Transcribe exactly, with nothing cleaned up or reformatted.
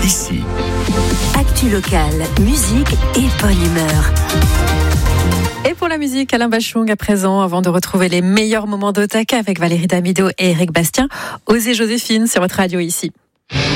ici. Actu locale, musique et bonne humeur. Et pour la musique, Alain Bachung à présent, avant de retrouver les meilleurs moments d'Otaka avec Valérie Damido et Eric Bastien, Osez Joséphine sur votre radio ici.